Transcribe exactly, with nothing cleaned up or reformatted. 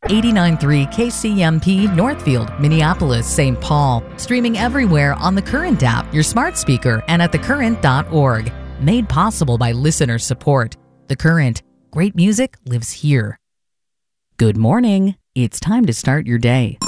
eighty-nine point three K C M P Northfield, Minneapolis, Saint Paul. Streaming everywhere on the Current app, your smart speaker, and at the current dot org. Made possible by listener support. The Current. Great music lives here. Good morning. It's time to start your day.